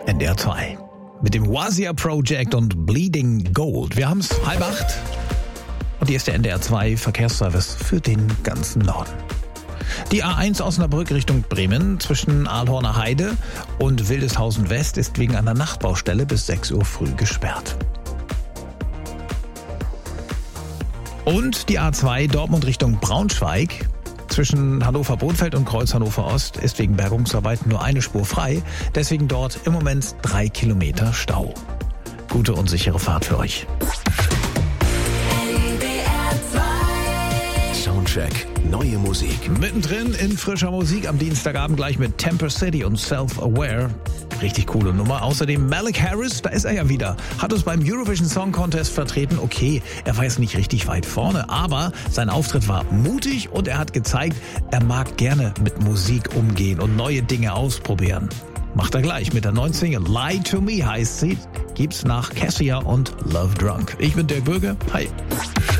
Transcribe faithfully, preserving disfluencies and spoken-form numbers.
N D R zwei. Mit dem Wazia Project und Bleeding Gold. Wir haben's halb acht. Und hier ist der N D R zwei Verkehrsservice für den ganzen Norden. Die A eins Osnabrück Richtung Bremen zwischen Ahlhorner Heide und Wildeshausen West ist wegen einer Nachtbaustelle bis sechs Uhr früh gesperrt. Und die A zwei Dortmund Richtung Braunschweig zwischen Hannover-Bohnfeld und Kreuz Hannover Ost ist wegen Bergungsarbeiten nur eine Spur frei. Deswegen dort im Moment drei Kilometer Stau. Gute und sichere Fahrt für euch. Soundcheck, neue Musik. Mittendrin in frischer Musik am Dienstagabend gleich mit Temper City und Self-Aware. Richtig coole Nummer. Außerdem Malik Harris, da ist er ja wieder. Hat uns beim Eurovision Song Contest vertreten. Okay, er war jetzt nicht richtig weit vorne, aber sein Auftritt war mutig und er hat gezeigt, er mag gerne mit Musik umgehen und neue Dinge ausprobieren. Macht er gleich mit der neuen Single Lie to Me heißt sie. Gibt's nach Cassia und Love Drunk. Ich bin Dirk Bürger. Hi.